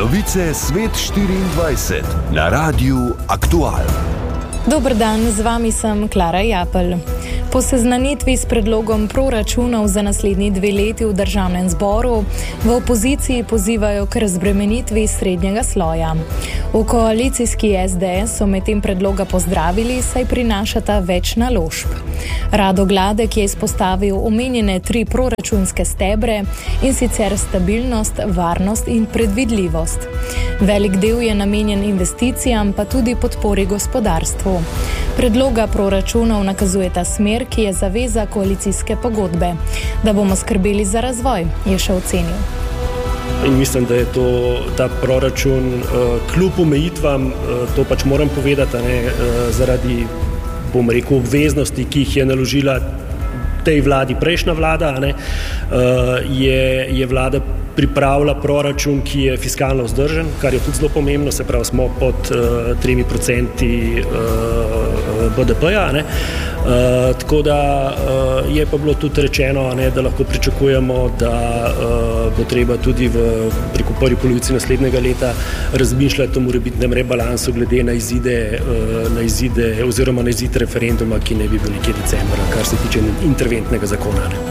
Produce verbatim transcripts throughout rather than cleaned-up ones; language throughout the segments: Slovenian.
Novice Svet štiriindvajset na Radiu Aktual. Dober dan, z vami sem Klara Japelj. Po seznanitvi s predlogom proračunov za naslednji dve leti v državnem zboru v opoziciji pozivajo k razbremenitvi srednjega sloja. V koalicijski es de es so medtem predloga pozdravili, saj prinašata več naložb. Rado Gladek je izpostavil omenjene tri proračunske stebre, in sicer stabilnost, varnost in predvidljivost. Velik del je namenjen investicijam, pa tudi podpori gospodarstvu. Predloga proračunov nakazujeta smer, ki je zaveza koalicijske pogodbe. Da bomo skrbeli za razvoj, je še ocenil. In mislim, da je to, ta proračun uh, kljub omejitvam, uh, to pač moram povedati, ne, uh, zaradi, bom rekel, obveznosti, ki jih je naložila tej vladi prejšnja vlada, ne, uh, je, je vlada pripravila proračun, ki je fiskalno vzdržen, kar je tudi zelo pomembno, se pravi, smo pod uh, tremi procenti uh, be de peja, ne. Uh, tako da uh, je pa bilo tudi rečeno, ne, da lahko pričakujemo, da uh, bo treba tudi v preko prvi polovici naslednjega leta razmišljati o morebitnem rebalansu glede na izide, uh, na izide oziroma na izid referenduma, ki ne bi bil nekje decembra, kar se tiče interventnega zakona. Ne.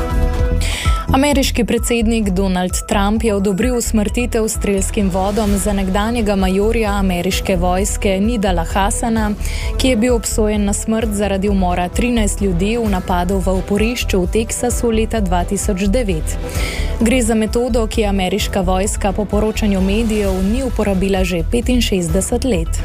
Ameriški predsednik Donald Trump je odobril usmrtitev strelskim vodom za nekdanjega majorja ameriške vojske Nidala Hassana, ki je bil obsojen na smrt zaradi umora trinajst ljudi v napadu v oporišču v Teksasu leta dva tisoč devet. Gre za metodo, ki ameriška vojska po poročanju medijev ni uporabila že petinšestdeset let.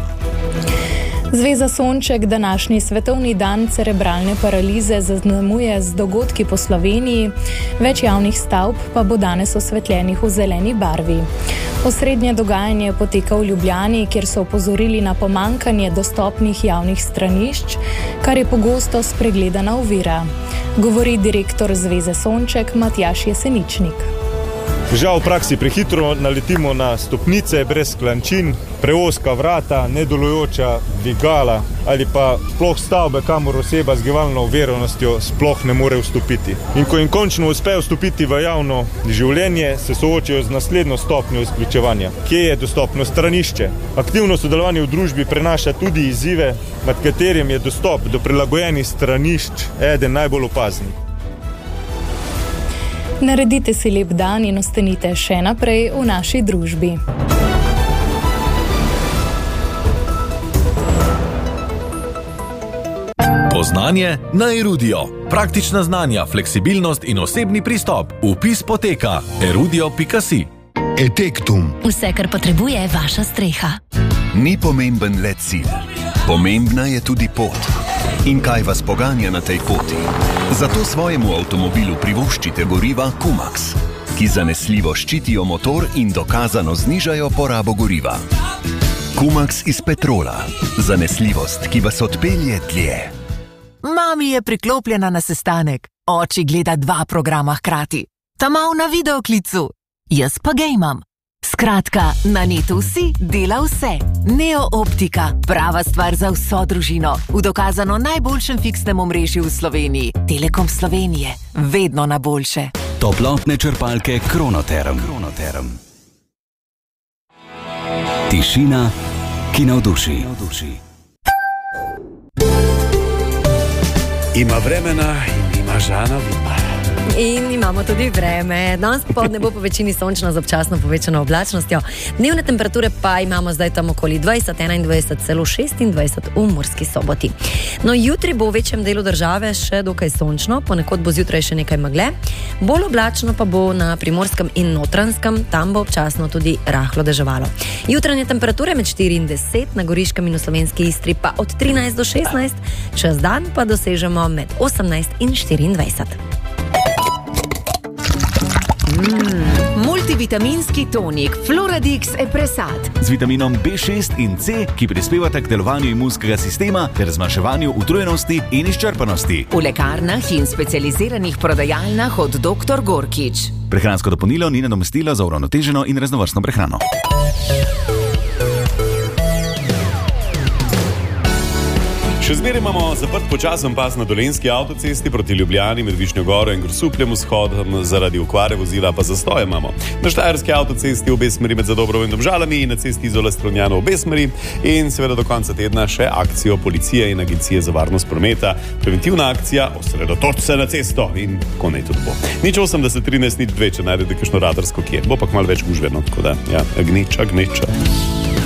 Zveza Sonček današnji svetovni dan cerebralne paralize zaznamuje z dogodki po Sloveniji, več javnih stavb pa bo danes osvetljenih v zeleni barvi. Osrednje dogajanje poteka v Ljubljani, kjer so opozorili na pomanjkanje dostopnih javnih stranišč, kar je pogosto spregledana ovira. Govori direktor Zveze Sonček Matjaž Jeseničnik. Žal v praksi prehitro naletimo na stopnice brez klančin, preozka vrata, nedelujoča dvigala ali pa sploh stavbe, kamor oseba z gibalno oviranostjo sploh ne more vstopiti. In ko jim končno uspe vstopiti v javno življenje, se soočajo z naslednjo stopnjo izključevanja. Kje je dostopno stranišče? Aktivno sodelovanje v družbi prenaša tudi izzive, med katerim je dostop do prilagojenih stranišč eden najbolj opaznih. Naredite si lep dan in ostanite še naprej v naši družbi. Poznanje na Erudio. Praktična znanja, fleksibilnost in osebni pristop. Vpis poteka erudio pika si. Etektum. Vse, kar potrebuje vaša streha. Ni pomemben le cilj. Pomembna je tudi pot. In kaj vas poganja na tej poti? Zato svojemu avtomobilu privoščite goriva Kumax, ki zanesljivo ščitijo motor in dokazano znižajo porabo goriva. Kumax iz petrola. Zanesljivost, ki vas odpelje dlje. Mami je priklopljena na sestanek. Oči gleda dva programa hkrati. Ta mal na videoklicu. Jaz pa gejmam. Skratka, na netu vsi dela vse. Neo Optika, prava stvar za vso družino. V dokazano najboljšem fiksnem omrežju v Sloveniji. Telekom Slovenije, vedno na boljše. Toplotne črpalke Kronoterm. Kronoterm. Tišina, ki navduši. Ima vremena in ima Žana Vidmar. In imamo tudi vreme. Danes popoldne bo po večini sončno z občasno povečano oblačnostjo. Dnevne temperature pa imamo zdaj tam okoli dvajset, enaindvajset, celo šestindvajset v Murski Soboti. No, jutri bo v večjem delu države še dokaj sončno, ponekod bo zjutraj še nekaj megle. Bolj oblačno pa bo na Primorskem in Notranjskem, tam bo občasno tudi rahlo deževalo. Jutranje temperature med štiri in deset, na Goriškem in v Slovenski Istri pa od trinajst do šestnajst, čez dan pa dosežemo med osemnajst in štiriindvajset. Mm, multivitaminski tonik Floradix Epresat z vitaminom be šest in C, ki prispevata k delovanju imunskega sistema ter zmanjševanju utrujenosti in izčrpanosti. V lekarnah in specializiranih prodajalnah od doktor Gorkič. Prehransko dopolnilo ni nadomestilo za uravnoteženo in raznovrstno prehrano. Še zmeraj imamo zaprt počasen pas na Dolenjski avtocesti proti Ljubljani med Višnjo Goro in Grosupljem vzhodom, zaradi okvare vozila pa zastoje imamo. Na Štajerski avtocesti obe smeri med Zadobrovo in Domžalami in na cesti Izola Strunjana obe smeri in seveda do konca tedna še akcijo policije in agencije za varnost prometa. Preventivna akcija osredotoč se na cesto in ko naj tudi bo. Nič osemdeset trinajst nič dve, če najdete kakšno radarsko kje. Bo pa malo več gužveno, tako da, ja, gneča, gneča.